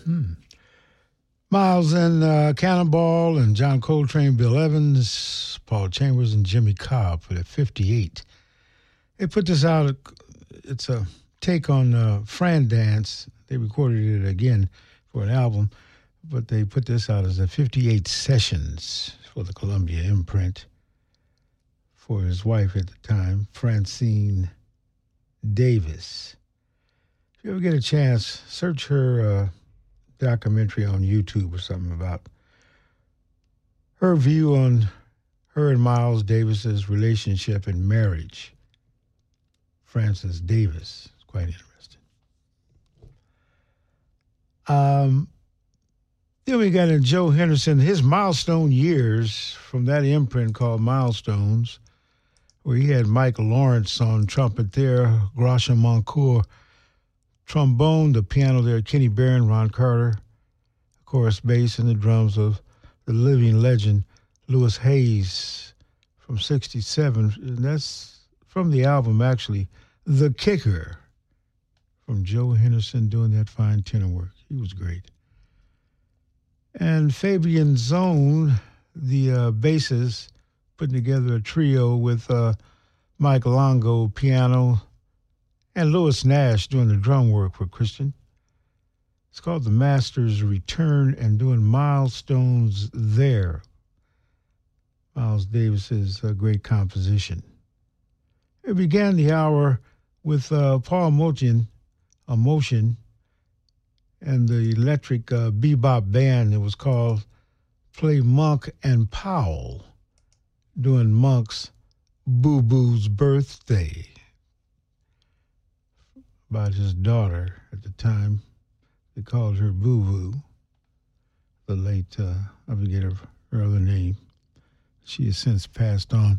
Miles and Cannonball and John Coltrane, Bill Evans, Paul Chambers, and Jimmy Cobb for the 58. They put this out. It's a take on Fran Dance. They recorded it again for an album, but they put this out as a 58 sessions for the Columbia imprint for his wife at the time, Francine Davis. If you ever get a chance, search her documentary on YouTube or something about her view on her and Miles Davis's relationship and marriage. Frances Davis. It's quite interesting. Then we got in Joe Henderson, his milestone years from that imprint called Milestones, where he had Mike Lawrence on trumpet there, Grosha Moncourt trombone, the piano there, Kenny Barron, Ron Carter, chorus bass, and the drums of the living legend Louis Hayes from 67. And that's from the album, actually, The Kicker, from Joe Henderson doing that fine tenor work. He was great. And Fabian Zone, the basses, putting together a trio with Mike Longo, piano, and Louis Nash doing the drum work for Christian. It's called The Master's Return and doing milestones there. Miles Davis's great composition. It began the hour with Paul Motian, Motion, and the electric bebop band that was called Play Monk and Powell, doing Monk's Boo Boo's Birthday, about his daughter at the time. They called her Boo Boo, the late, I forget her other name. She has since passed on.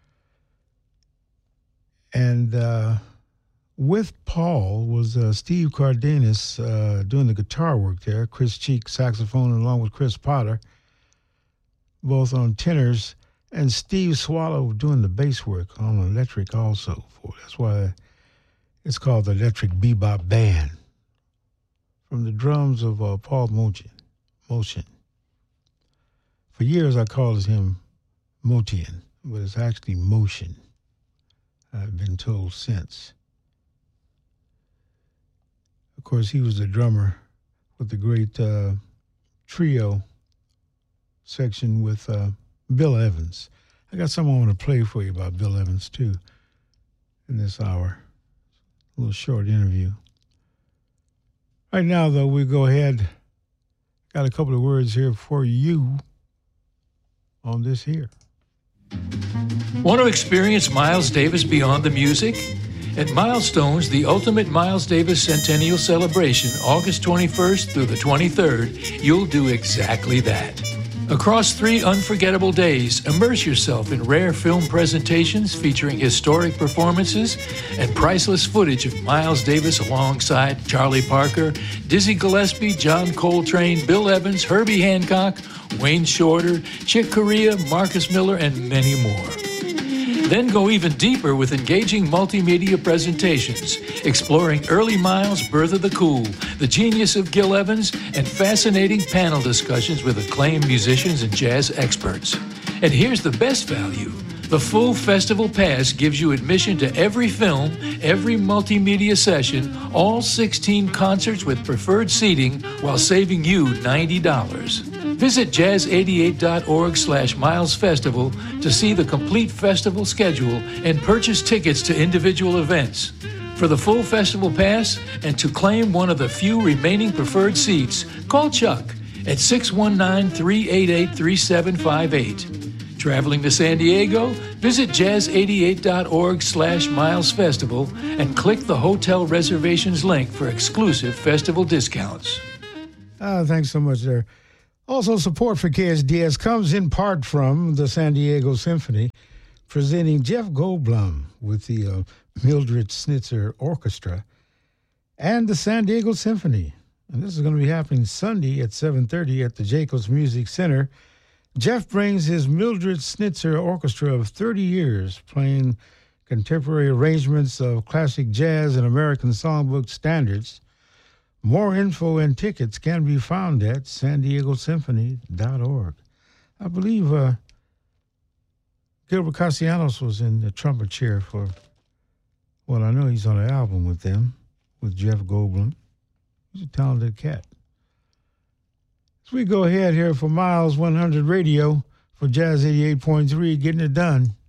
And with Paul was Steve Cardenas doing the guitar work there, Chris Cheek saxophone along with Chris Potter, both on tenors, and Steve Swallow doing the bass work on electric also. That's why it's called the Electric Bebop Band. From the drums of Paul Motion. For years I called him Motian, but it's actually Motion. I've been told since. Of course, he was the drummer with the great trio section with Bill Evans. I got something I want to play for you about Bill Evans, too, in this hour. A little short interview. Right now, though, we go ahead. Got a couple of words here for you on this here. Want to experience Miles Davis beyond the music? At Milestones, the ultimate Miles Davis Centennial Celebration, August 21st through the 23rd, you'll do exactly that. Across 3 unforgettable days, immerse yourself in rare film presentations featuring historic performances and priceless footage of Miles Davis alongside Charlie Parker, Dizzy Gillespie, John Coltrane, Bill Evans, Herbie Hancock, Wayne Shorter, Chick Corea, Marcus Miller, and many more. Then go even deeper with engaging multimedia presentations, exploring early Miles' birth of the cool, the genius of Gil Evans, and fascinating panel discussions with acclaimed musicians and jazz experts. And here's the best value. The full festival pass gives you admission to every film, every multimedia session, all 16 concerts with preferred seating while saving you $90. Visit jazz88.org/milesfestival to see the complete festival schedule and purchase tickets to individual events. For the full festival pass and to claim one of the few remaining preferred seats, call Chuck at 619-388-3758. Traveling to San Diego? Visit jazz88.org/milesfestival and click the hotel reservations link for exclusive festival discounts. Thanks so much there. Also, support for KSDS comes in part from the San Diego Symphony, presenting Jeff Goldblum with the Mildred Snitzer Orchestra and the San Diego Symphony. And this is going to be happening Sunday at 7:30 at the Jacobs Music Center. Jeff brings his Mildred Snitzer Orchestra of 30 years, playing contemporary arrangements of classic jazz and American songbook standards. More info and tickets can be found at sandiegosymphony.org. I believe Gilbert Castellanos was in the trumpet chair for, well, I know he's on an album with them, with Jeff Goldblum. He's a talented cat. As we go ahead here for Miles 100 Radio for Jazz 88.3, getting it done.